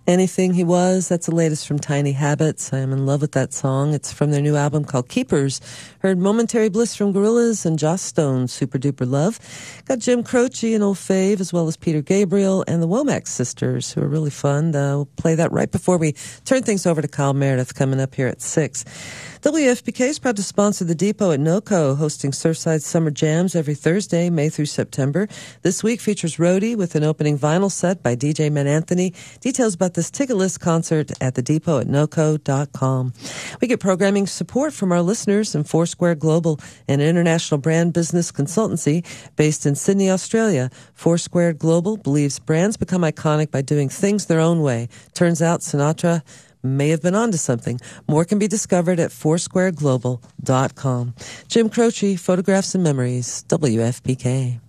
Anything He Was, that's the latest from Tiny Habits. I am in love with that song. It's from their new album called Keepers. Heard Momentary Bliss from Gorillaz and Joss Stone, Super Duper Love. Got Jim Croce, an old fave, as well as Peter Gabriel and the Womack Sisters, who are really fun. We'll play that right before we turn things over to Kyle Meredith coming up here at 6. WFPK is proud to sponsor the Depot at NOCO, hosting Surfside Summer Jams every Thursday, May through September. This week features Roadie with an opening vinyl set by DJ Man Anthony. Details about this ticket list concert at thedepot@noco.com. We get programming support from our listeners in Foursquare Global, an international brand business consultancy based in Sydney, Australia. Foursquare Global believes brands become iconic by doing things their own way. Turns out Sinatra may have been onto something. More can be discovered at foursquareglobal.com. Jim Croce, Photographs and Memories, WFPK.